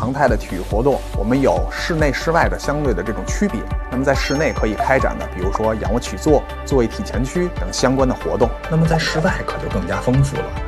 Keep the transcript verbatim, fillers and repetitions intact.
常态的体育活动，我们有室内室外的相对的这种区别。那么在室内可以开展的，比如说仰卧起坐、坐位体前屈等相关的活动。那么在室外可就更加丰富了。